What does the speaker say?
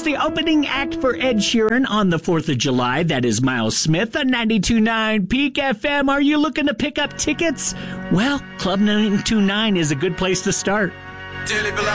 the opening act for Ed Sheeran on the 4th of July. That is Miles Smith on 92.9 Peak FM. Are you looking to pick up tickets? Well, Club 929 is a good place to start.